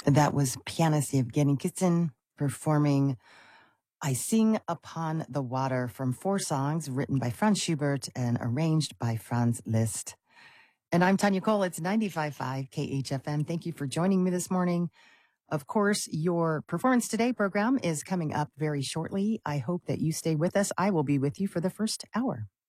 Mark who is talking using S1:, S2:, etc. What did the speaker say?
S1: That was pianist Evgeny Kissin performing I Sing Upon the Water from 4 songs written by Franz Schubert and arranged by Franz Liszt. And I'm Tanya Cole. It's 95.5 KHFM. Thank you for joining me this morning. Of course, your Performance Today program is coming up very shortly. I hope that you stay with us. I will be with you for the first hour.